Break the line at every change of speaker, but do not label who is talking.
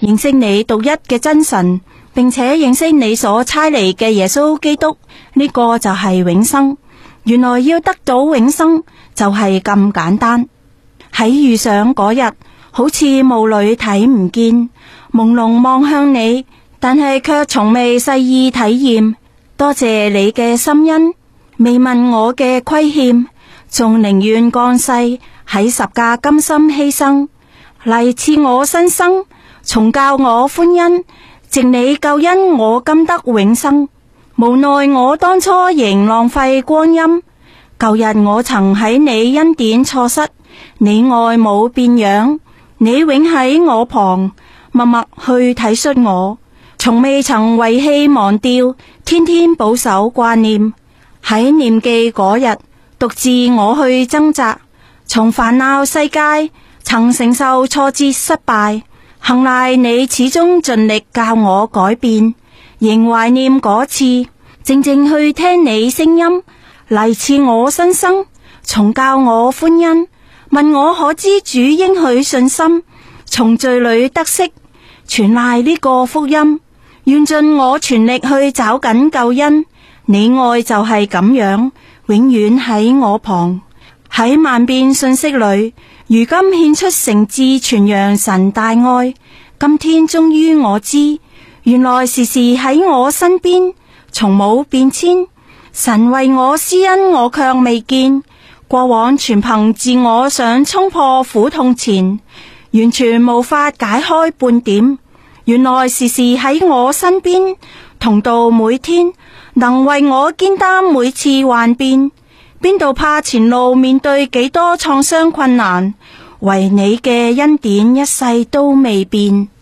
認識你獨一嘅真神，並且認識你所差嚟嘅耶穌基督，呢個就係永生。原來要得到永生就係咁簡單。喺遇上嗰日，好似霧裏睇唔見，朦朧望向你，但係卻從未細意體驗。多謝你嘅心恩，未問我嘅虧欠，仲寧願降世喺十架甘心犧牲，嚟賜我新生，重教我歡欣，藉你救恩我今得永生。無奈我當初仍浪費光陰，舊日我曾喺你恩典錯失，你愛冇變樣，你永喺我旁，默默去體恤我，從未曾遺棄忘掉，天天保守掛念。喺念記嗰日，獨自我去掙扎，從煩惱世界曾承受挫折失敗，幸賴你始終盡力教我改變，仍懷念嗰次靜靜去聽你聲音，嚟賜我新生，重教我歡欣，問我可知主應許信心，從罪裏得釋，全賴呢個福音，願盡我全力去找緊救恩。你愛就係咁樣，永遠喺我旁。喺萬變信息裏，如今獻出誠摯傳揚神大愛。今天終於我知，原來時時喺我身邊，從冇變遷。神為我施恩，我卻未見。過往全憑自我想衝破苦痛纏，完全無法解開半點。原來時時喺我身邊，同度每天，能為我肩擔每次幻變。邊度怕前路面對幾多創傷困難，唯你嘅恩典一世都未變。